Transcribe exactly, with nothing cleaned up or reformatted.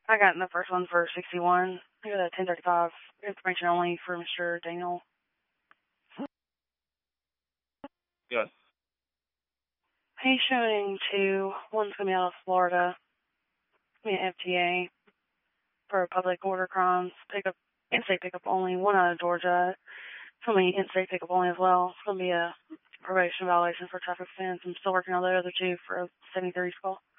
I got in the first one for sixty-one. I got a ten thirty-five. Information only for Mister Daniel. Yes. He's showing two. One's going to be out of Florida. It's going to be an F T A for public order crimes. Pickup, in-state pickup only. One out of Georgia. It's going to be in-state pickup only as well. It's going to be a probation violation for traffic offense. I'm still working on the other two for a seventy-three call.